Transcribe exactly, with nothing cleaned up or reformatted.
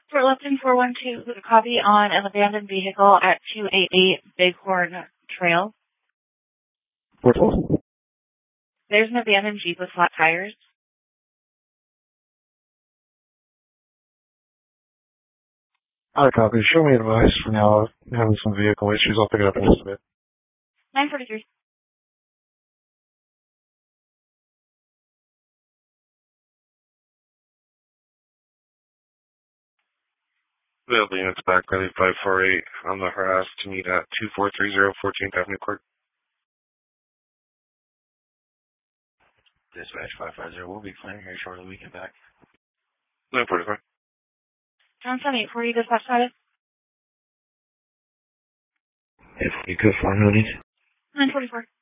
Fort Lupton four one two, copy on an abandoned vehicle at two eighty-eight Bighorn Trail. Fort Lupton. There's an abandoned Jeep with flat tires. Alright, copy. Show me advice for now. I'm having some vehicle issues. I'll pick it up in just a bit. nine forty-three. Available units back, ready five four eight on the harass to meet at two four three zero fourteenth Avenue Court. Dispatch five five zero, we'll be planning here shortly. We get back. nine forty-five. Johnson eight forty, dispatch status. If you could find me, nine forty-four.